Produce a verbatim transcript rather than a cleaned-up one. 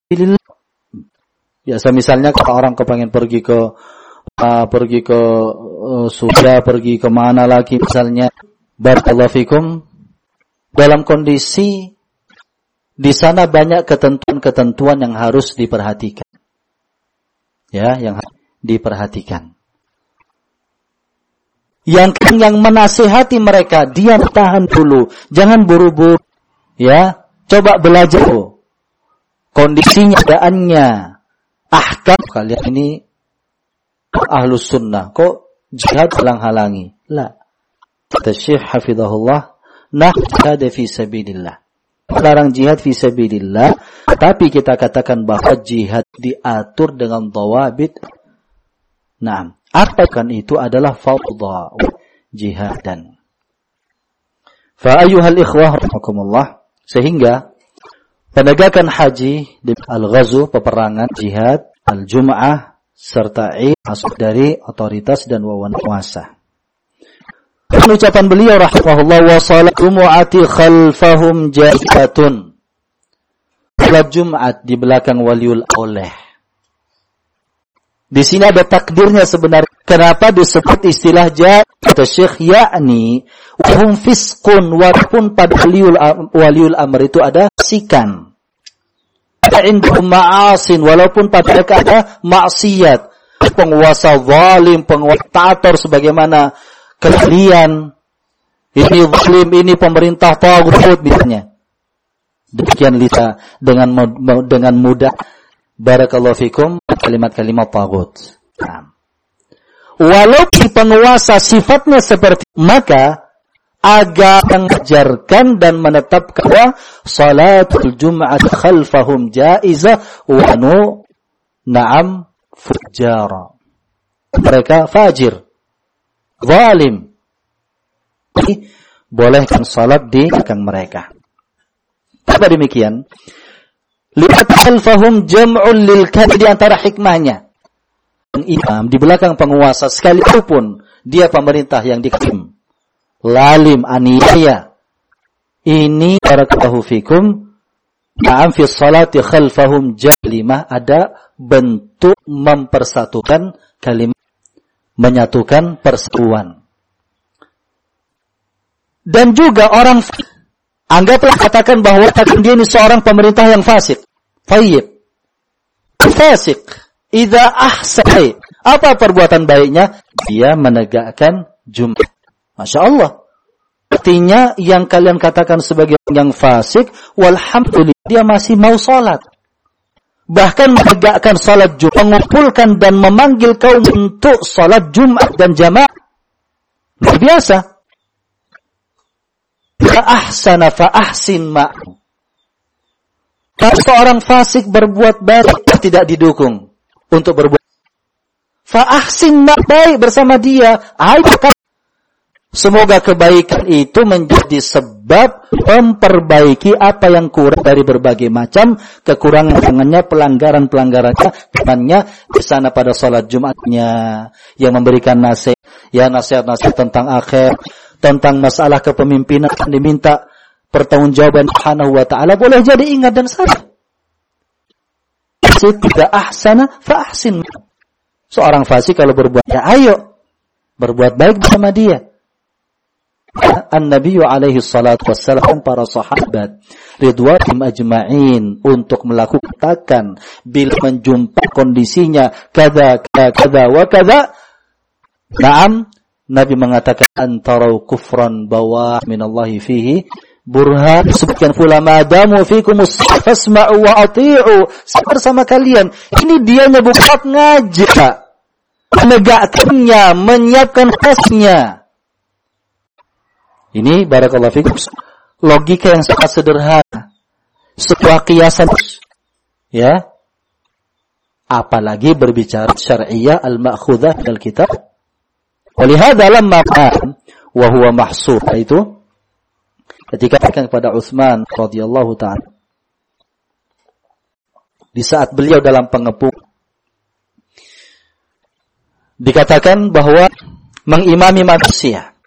Biasa misalnya kalau orang kepengen pergi ke uh, pergi ke uh, surga, pergi ke mana lagi misalnya, barakallahu fikum, dalam kondisi di sana banyak ketentuan-ketentuan yang harus diperhatikan. Ya, yang harus diperhatikan. Yang yang menasihati mereka, diam, tahan dulu, jangan buru-buru. Ya, coba belajar kondisinya, keadaannya. Ahkam kalian ini ahlus sunnah, kok jihad halang-halangi? La. Kata Syekh hafizahullah, nah jihad fi sabilillah. Larang jihad fi sabilillah, tapi kita katakan bahwa jihad diatur dengan dhawabit. Nah, apa kan itu adalah fardhu jihadan. Fa ayyuhal ikhwah rahimakumullah, sehingga penegakan haji, al-ghazu, peperangan, jihad, al-jum'ah, serta Id, masuk dari otoritas dan wewenang kuasa. Ucapan beliau rahimahullah, wa salat jumu'ati khalfahum jaizatun. Salat Jumat di belakang waliul oleh. Di sini ada takdirnya sebenarnya. Kenapa disebut istilah jaiz? Kata Syekh, yakni wahum fisqun, walaupun pada waliul, waliul amr itu ada sikan. Indahum ma'asin, walaupun pada mereka ada maksiat, penguasa zalim, penguasa tator sebagaimana kalian, ini zalim, ini pemerintah tagut misalnya. Demikian lita dengan dengan mudah, barakallahu fikum, kalimat-kalimat tagut. Nah. Walaupun penguasa sifatnya seperti, maka agak mengajarkan dan menetapkan salatul Jum'at khalfahum jaizah wa nu na'am fujara. Mereka fajir, zalim. Jadi, bolehkan salat di belakang mereka. Apa demikian? Lihat khalfahum jam'un lil kadhi, di antara hikmahnya. Imam di belakang penguasa sekalipun dia pemerintah yang dikirim, lalim, aniaya, ini barakallahu fikum, na'am fi salati khalfahum jalimah, ada bentuk mempersatukan kalimat, menyatukan persatuan. Dan juga orang, anggaplah katakan bahwa dia ini seorang pemerintah yang fasik, fayyib, fasik. Idza ahsai, apa perbuatan baiknya? Dia menegakkan Jumat. Masya Allah. Artinya yang kalian katakan sebagai yang fasik, walhamdulillah dia masih mau salat. Bahkan menegakkan salat Jumat, mengumpulkan dan memanggil kaum untuk salat Jumat dan jamaah. Luar biasa. Fa ahsana fa ahsin ma'hu. Kalau seorang fasik berbuat baik, tidak didukung untuk berbuat. Fa'ahsin baik bersama dia. Ayo, semoga kebaikan itu menjadi sebab memperbaiki apa yang kurang dari berbagai macam kekurangan-kekurangannya, pelanggaran-pelanggarannya, temannya di sana pada salat Jumatnya, yang memberikan nasihat, ya nasihat-nasihat tentang akhir, tentang masalah kepemimpinan, diminta pertanggungjawaban Subhanahu wa ta'ala, boleh jadi ingat dan sadar. Tidak ahsana fa ahsin. Seorang fasik kalau berbuat, ya ayo berbuat baik bersama dia. An-Nabi alaihi salatu wassalam, para sahabat ridwanhum ajma'in, untuk melakukan bila menjumpai kondisinya kada kada kada wa kada, na'am, Nabi mengatakan antarau kufran bawa minallahi fihi burhan, sebagian pula madamu fikumus fasma'u wa ati'u, bersama kalian. Ini dianya bukan ngajak, menegakkannya, menyiapkan khasnya. Ini barakallahu fikum, logika yang sangat sederhana, sebuah kiasan, ya. Apalagi berbicara syar'iyyah al-ma'khudzah dal kitab. Walihada lamma kan wa huwa mahsur, itu ketika dikatakan kepada Utsman radhiyallahu ta'ala, di saat beliau dalam pengepung, dikatakan bahwa mengimami manusia,